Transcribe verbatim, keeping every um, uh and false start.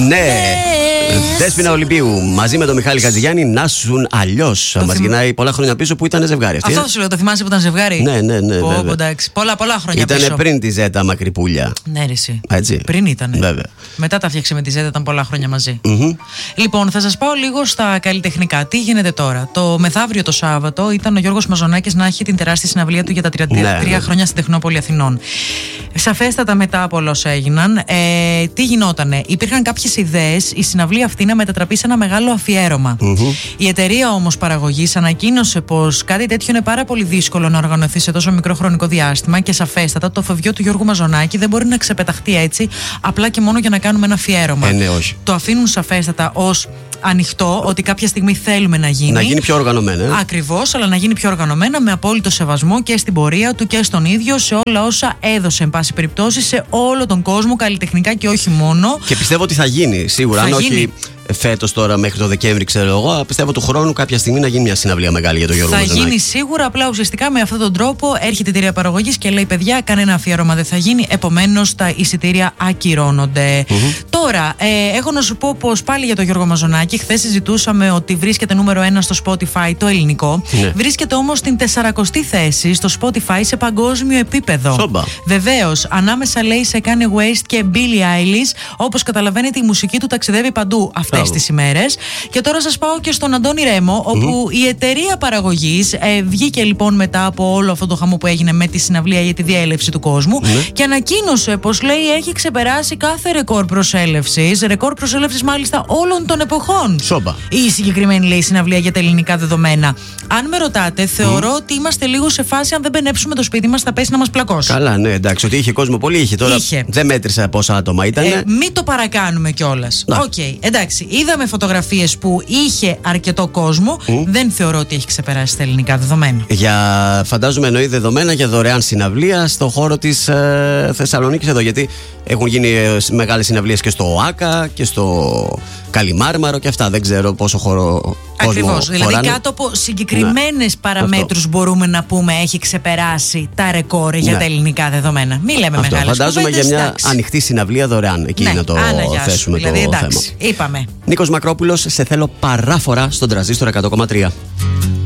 Ναι. Δέσποινα Ολυμπίου μαζί με τον Μιχάλη Χατζηγιάννη, να σουν αλλιώς. Μας γυρνάει πολλά χρόνια πίσω που ήταν ζευγάρι αυτή. Αυτό σου λέω, το θυμάσαι που ήταν ζευγάρι. Ναι, ναι, ναι. Πω, εντάξει, πολλά, πολλά χρόνια ήτανε πίσω. Ήταν πριν τη Ζέτα Μακρυπούλια. Ναι, ρε, εσύ. Έτσι. Πριν ήταν. Βέβαια. Μετά τα φτιάξε με τη Ζέτα, ήταν πολλά χρόνια μαζί. Mm-hmm. Λοιπόν, θα σας πάω λίγο στα καλλιτεχνικά. Τι γίνεται τώρα? Το μεθαύριο το Σάββατο ήταν ο Γιώργος Μαζονάκης να έχει την τεράστια συναυλία του για τα τριάντα τρία ναι, χρόνια στην Τεχνόπολη Αθηνών. Σαφέστατα μετά από όλα όσα έγιναν, ε, τι γινότανε? Υπήρχαν κάποιες ιδέες η συναυλία αυτή να μετατραπεί σε ένα μεγάλο αφιέρωμα. Mm-hmm. Η εταιρεία όμως παραγωγής ανακοίνωσε πως κάτι τέτοιο είναι πάρα πολύ δύσκολο να οργανωθεί σε τόσο μικρό χρονικό διάστημα και σαφέστατα το φευγιό του Γιώργου Μαζονάκη δεν μπορεί να ξεπεταχτεί έτσι απλά και μόνο για να κάνουμε ένα αφιέρωμα. Ε, ναι, όχι. Το αφήνουν σαφέστατα ως ανοιχτό, ότι κάποια στιγμή θέλουμε να γίνει. Να γίνει πιο οργανωμένα. Ε? Ακριβώς, αλλά να γίνει πιο οργανωμένα με απόλυτο σεβασμό και στην πορεία του και στον ίδιο, σε όλα όσα έδωσε, εν πάση περιπτώσει, σε όλο τον κόσμο, καλλιτεχνικά και όχι μόνο. Και πιστεύω ότι θα γίνει σίγουρα. Θα αν γίνει. όχι φέτος τώρα μέχρι το Δεκέμβρη, ξέρω εγώ, πιστεύω του χρόνου κάποια στιγμή να γίνει μια συναυλία μεγάλη για τον Γιώργο Μαζονάκη. Θα γίνει σίγουρα, απλά ουσιαστικά με αυτόν τον τρόπο έρχεται η εταιρεία παραγωγής και λέει: παιδιά, κανένα αφιέρωμα δεν θα γίνει. Επομένως, τα εισιτήρια ακυρώνονται. Mm-hmm. Τώρα, ε, έχω να σου πω πως πάλι για τον Γιώργο Μαζονάκη, χθες συζητούσαμε ότι βρίσκεται νούμερο ένα στο Spotify το ελληνικό. Ναι. Βρίσκεται όμως στην τεσσαρακοστή θέση στο Spotify σε παγκόσμιο επίπεδο. Σόμπα. Βεβαίως, ανάμεσα λέει σε Kanye West και Billie Eilish, όπως καταλαβαίνετε η μουσική του ταξιδεύει παντού αυτές τις ημέρες. Και τώρα σας πάω και στον Αντώνη Ρέμο, όπου mm-hmm. η εταιρεία παραγωγής ε, βγήκε λοιπόν μετά από όλο αυτό το χαμό που έγινε με τη συναυλία για τη διέλευση του κόσμου mm-hmm. και ανακοίνωσε πως λέει έχει ξεπεράσει κάθε ρεκόρ προσέλευσης, ρεκόρ προσέλευσης μάλιστα όλων των εποχών. Σόμπα. Η συγκεκριμένη λέει συναυλία για τα ελληνικά δεδομένα. Αν με ρωτάτε, θεωρώ mm. ότι είμαστε λίγο σε φάση αν δεν μπενέψουμε το σπίτι μας θα πέσει να μας πλακώσει. Καλά, ναι, εντάξει, ότι είχε κόσμο πολύ, είχε τώρα. Είχε. Δεν μέτρησα πόσα άτομα ήταν. Ε, μην το παρακάνουμε κιόλας. Οκ, okay, εντάξει, είδαμε φωτογραφίες που είχε αρκετό κόσμο. Mm. Δεν θεωρώ ότι έχει ξεπεράσει τα ελληνικά δεδομένα. Για φαντάζομαι εννοεί δεδομένα για δωρεάν συναυλία στο χώρο της ε, Θεσσαλονίκης εδώ. Γιατί έχουν γίνει ε, μεγάλες συναυλίες και στο ΟΑΚΑ και στο Καλιμάρμαρο και αυτά. Δεν ξέρω πόσο χώρο. Ακριβώς. Δηλαδή, κάτω από συγκεκριμένες ναι. παραμέτρους αυτό. Μπορούμε να πούμε έχει ξεπεράσει τα ρεκόρ για ναι. τα ελληνικά δεδομένα. Μην λέμε αυτό. Μεγάλες Φαντάζομαι κουβέντες, για μια εντάξει. ανοιχτή συναυλία δωρεάν. Εκεί ναι. να το Άνα, θέσουμε δηλαδή, το εντάξει. θέμα. Είπαμε. Νίκος Μακρόπουλος, σε θέλω παράφορα στον Τρανζίστορ εκατό κόμμα τρία.